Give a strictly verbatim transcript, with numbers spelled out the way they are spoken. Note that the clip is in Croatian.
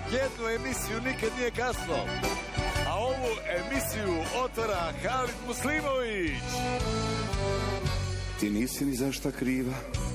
jednu emisiju Nikad nije kasno. A ovu emisiju otvara Halid Muslimović. Ti nisi ni za šta kriva,